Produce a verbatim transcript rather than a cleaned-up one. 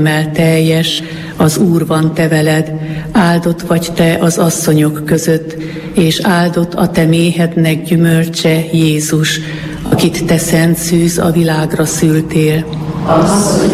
Mell teljes, az Úr van te veled, áldott vagy te az asszonyok között, és áldott a te méhednek gyümölcse, Jézus, akit te szent szűz a világra szültél.